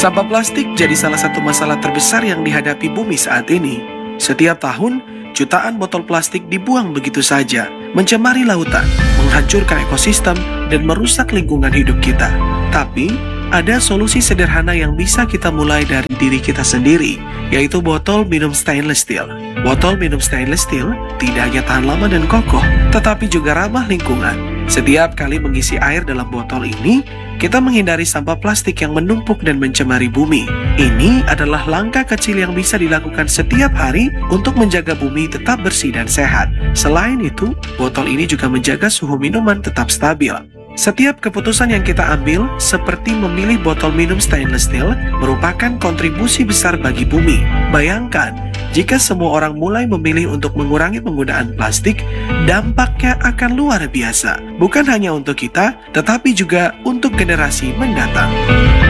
Sampah plastik jadi salah satu masalah terbesar yang dihadapi bumi saat ini. Setiap tahun, jutaan botol plastik dibuang begitu saja, mencemari lautan, menghancurkan ekosistem, dan merusak lingkungan hidup kita. Tapi, ada solusi sederhana yang bisa kita mulai dari diri kita sendiri, yaitu botol minum stainless steel. Botol minum stainless steel tidak hanya tahan lama dan kokoh, tetapi juga ramah lingkungan. Setiap kali mengisi air dalam botol ini, kita menghindari sampah plastik yang menumpuk dan mencemari bumi. Ini adalah langkah kecil yang bisa dilakukan setiap hari untuk menjaga bumi tetap bersih dan sehat. Selain itu, botol ini juga menjaga suhu minuman tetap stabil. Setiap keputusan yang kita ambil, seperti memilih botol minum stainless steel, merupakan kontribusi besar bagi bumi. Bayangkan, jika semua orang mulai memilih untuk mengurangi penggunaan plastik, dampaknya akan luar biasa. Bukan hanya untuk kita, tetapi juga untuk generasi mendatang.